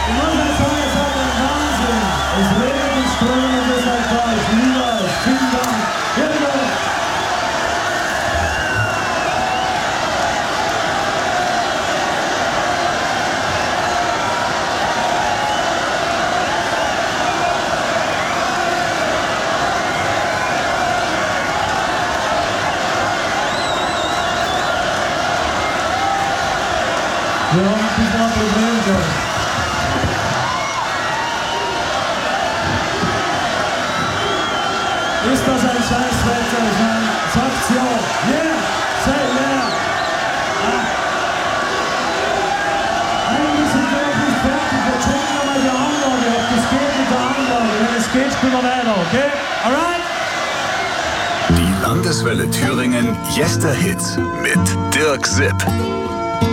Ich muss euch sagen, es hat einen Wahnsinn. Es regnet in Strömen und deshalb war ich lieber. Vielen Dank. Hier wir go. Wir haben ein bisschen ein Problem gehabt. Ist das ein Scheißwetter? Ich meine, sagt's ja. Yeah! Say yeah! Eigentlich sind wir noch nicht fertig. Wir checken nochmal die Anlage, ob das geht mit der Anlage. Wenn es geht, spielen wir weiter, okay? Alright? Die Landeswelle Thüringen Jester Hits mit Dirk Sipp.